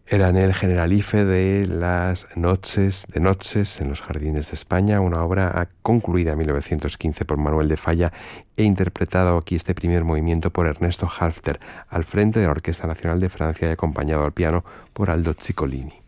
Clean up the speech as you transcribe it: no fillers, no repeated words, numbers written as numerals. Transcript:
Era en el Generalife de las noches en los jardines de España, una obra concluida en 1915 por Manuel de Falla e interpretado aquí este primer movimiento por Ernesto Halffter al frente de la Orquesta Nacional de Francia y acompañado al piano por Aldo Ciccolini.